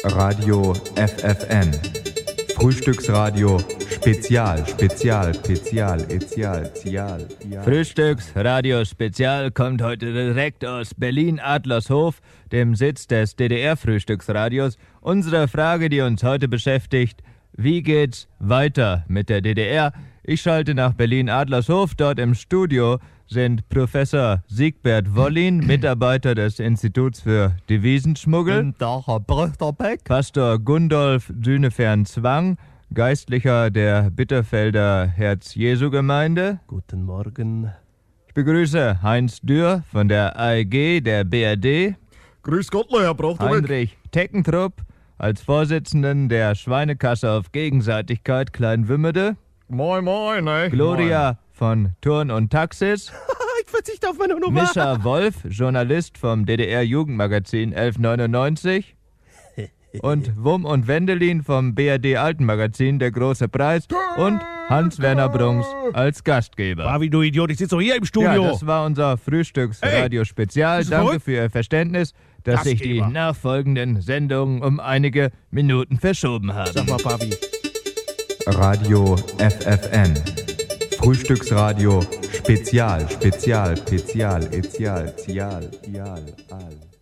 Radio FFN. Frühstücksradio Spezial. Frühstücksradio Spezial kommt heute direkt aus Berlin-Adlershof, dem Sitz des DDR-Frühstücksradios. Unsere Frage, die uns heute beschäftigt: Wie geht's weiter mit der DDR? Ich schalte nach Berlin-Adlershof. Dort im Studio sind Professor Siegbert Wollin, Mitarbeiter des Instituts für Devisenschmuggel, Pastor Gundolf Dünefern-Zwang, Geistlicher der Bitterfelder Herz-Jesu-Gemeinde. Guten Morgen. Ich begrüße Heinz Dürr von der AEG der BRD, Grüß Gott, Herr Brauchtomek. Heinrich Teckentrupp als Vorsitzenden der Schweinekasse auf Gegenseitigkeit Kleinwümmede, Moin, moin, ey. Gloria von Turn und Taxis, Ich verzichte auf meine Nummer. Mischa Wolf, Journalist vom DDR-Jugendmagazin 1199 und Wum und Wendelin vom BRD-Altenmagazin Der Große Preis und Hans-Werner Brunks als Gastgeber. Babi, du Idiot, ich sitze doch hier im Studio. Ja, das war unser Frühstücksradio-Spezial. bist du Danke verrückt? für Ihr Verständnis, dass sich die Gastgeber. nachfolgenden Sendungen um einige Minuten verschoben haben. Sag mal, Babi. Radio FFN. Frühstücksradio Spezial.